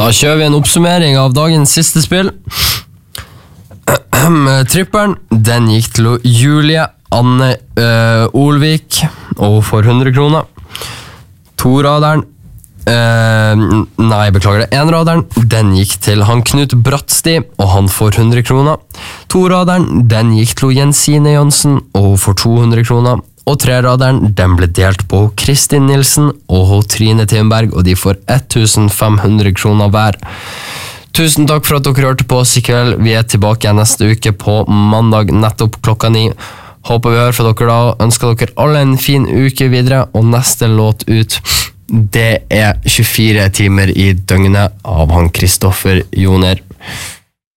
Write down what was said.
Da kjører vi en oppsummering av dagens siste spill. Tripperen, den gikk til Julie Anne Olvik, og hun får 100 kroner. Toraderen, enraderen, den gikk til han Knut Brattsti, og han får 100 kroner. Toraderen, den gikk til Jensine Jønsen, og hun får 200 kroner. Og treraderen, den ble delt på Kristin Nilsen og Trine Timberg, og de får 1500 kroner hver. Tusen takk for at dere hørte på oss i kveld. Vi er tilbake igjen neste uke på mandag nettopp klokka 9. Håper vi hører fra dere da. Ønsker dere alle en fin uke videre, og neste låt ut, det er 24 timer i døgnet av han Kristoffer Joner.